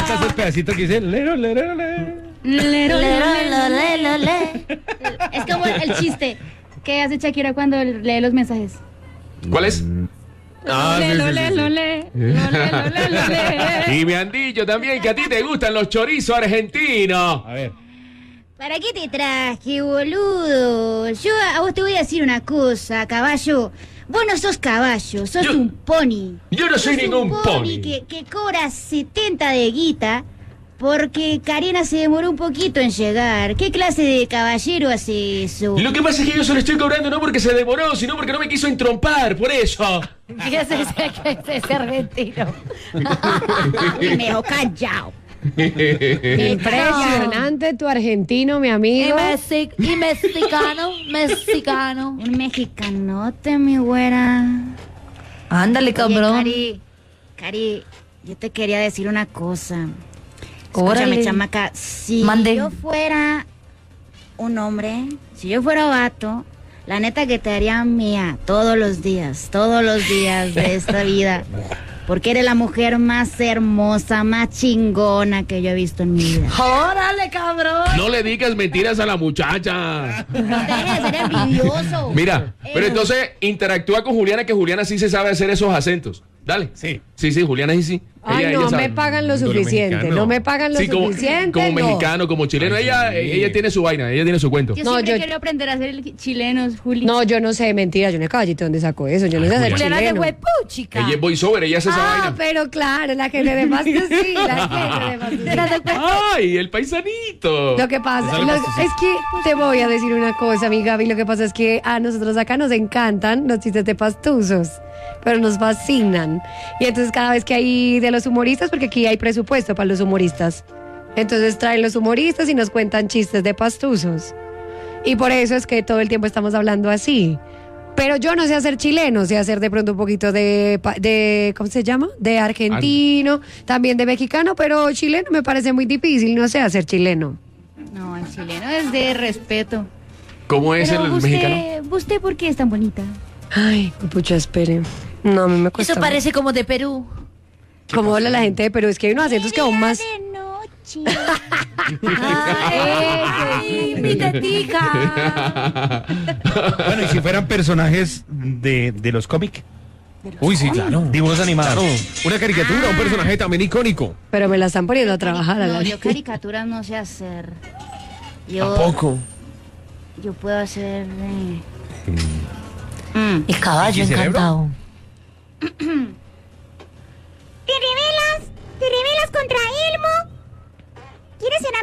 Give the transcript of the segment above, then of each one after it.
cantas el pedacito que dice lero, lero, lero. Lero, lero, lero, lero. Es como el chiste que hace Shakira cuando lee los mensajes. ¿Cuál es? Y me han dicho también que a ti te gustan los chorizos argentinos. A ver. ¿Para qué te traje, boludo? Yo a vos te voy a decir una cosa, caballo. Vos no sos caballo, sos un pony. Yo no soy Sos ningún un pony. que cobra 70 de guita porque Karina se demoró un poquito en llegar. ¿Qué clase de caballero hace eso? Lo que pasa es que yo se lo estoy cobrando no porque se demoró, sino porque no me quiso entrompar, por eso. Fíjese ese argentino. Y me dejó callado. Impresionante tu argentino, mi amigo. Y mexicano. Un mexicanote, mi güera. Ándale, cabrón. Oye, Cari, yo te quería decir una cosa. Órale. Escúchame, chamaca. Si Mande. yo fuera un hombre, si yo fuera vato, la neta que te haría mía todos los días de esta vida. Porque eres la mujer más hermosa, más chingona que yo he visto en mi vida. Órale, cabrón. No le digas mentiras a la muchacha. Deja de ser envidioso. Mira, pero entonces interactúa con Juliana, que Juliana sí se sabe hacer esos acentos. Dale. Sí. Sí, Juliana sí. Ay, Ella no sabe. me pagan lo Duro suficiente. mexicano. No me pagan lo Sí, suficiente. como no. mexicano, como chileno. Ay, Ella sí. tiene su vaina, ella tiene su cuento. Yo No, siempre yo- quiero aprender a hacer chilenos, Juli. No, yo no sé, mentira, yo no caballito, ¿dónde sacó eso? Yo no sé hacer Juliana de chileno. huepuchica. Ella es voiceover, ella hace esa Ah, vaina. pero claro, la gente de Pasto sí, la gente de Pasto sí. ¡Ay, el paisanito! Lo que pasa, Sale pastosito. es que te voy a decir una cosa, mi Gaby, lo que pasa es que a nosotros acá nos encantan los chistes de pastuzos, pero nos fascinan. Y entonces cada vez que hay de los humoristas, porque aquí hay presupuesto para los humoristas, entonces traen los humoristas y nos cuentan chistes de pastuzos. Y por eso es que todo el tiempo estamos hablando así. Pero yo no sé hacer chileno, sé hacer de pronto un poquito de ¿cómo se llama? De argentino, también de mexicano, pero chileno me parece muy difícil, no sé hacer chileno. No, el chileno es de respeto. ¿Cómo es Pero el usted, mexicano? ¿Usted por qué es tan bonita? Ay, pucha, espere. No, a mí me cuesta. Eso parece como de Perú. Como habla la gente de Perú, es que hay unos acentos que aún más. De noche. Ay, mi tetica. Bueno, y si fueran personajes de los cómics. Uy, sí, claro. Dibujos animados. Una caricatura, un personaje también icónico. Pero me la están poniendo a trabajar a la No, yo caricaturas no sé hacer. Yo, Tampoco. yo puedo hacer... El caballo ¿Y cerebro? encantado. ¿Te rebelas contra Elmo? ¿Quieres ser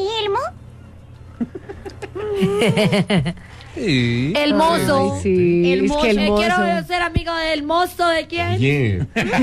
amigo de Elmo? El mozo. Ay, sí, El es que el mozo, mozo. Quiero ser amigo del mozo de quién. Yeah.